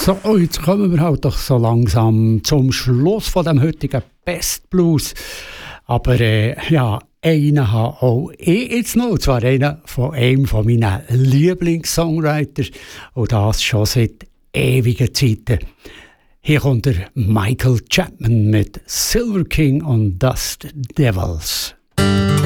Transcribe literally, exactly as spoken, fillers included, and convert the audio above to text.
So, jetzt kommen wir halt doch so langsam zum Schluss von dem heutigen Best Blues. Aber äh, ja, einen habe auch ich jetzt noch, und zwar einen von einem von meinen Lieblingssongwriter, und das schon seit ewigen Zeiten. Hier kommt der Michael Chapman mit Silver King und Dust Devils.